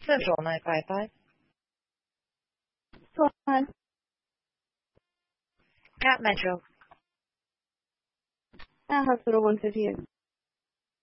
Central 955. Go on. At Metro. At Hospital 158.